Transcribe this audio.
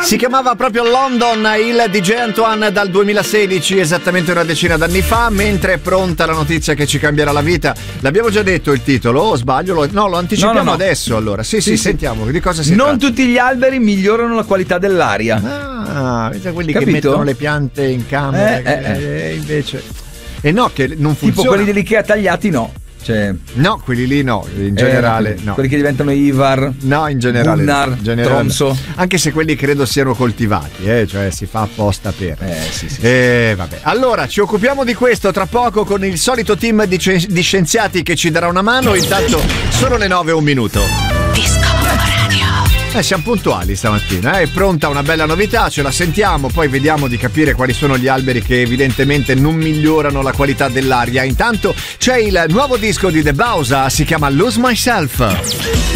Si chiamava proprio London, il DJ Antoine, dal 2016, esattamente una decina d'anni fa. Mentre è pronta la notizia che ci cambierà la vita. L'abbiamo già detto il titolo, o sbaglio? No, lo anticipiamo no. Adesso allora. Sì, sentiamo di cosa si tratta. Non tutti gli alberi migliorano la qualità dell'aria. Vedete quelli che mettono le piante in camera invece. E no, che non funziona. Tipo quelli dell'Ikea tagliati no. No, quelli lì no, in generale no. Quelli che diventano Ivar, no, in generale Gunnar, Tronso. Anche se quelli credo siano coltivati, cioè si fa apposta per. Sì. Vabbè. Allora ci occupiamo di questo tra poco con il solito team di scienziati che ci darà una mano. Intanto sono le 9:01. Siamo puntuali stamattina, è pronta una bella novità, ce la sentiamo, poi vediamo di capire quali sono gli alberi che evidentemente non migliorano la qualità dell'aria. Intanto c'è il nuovo disco di The Bauza, si chiama Lose Myself.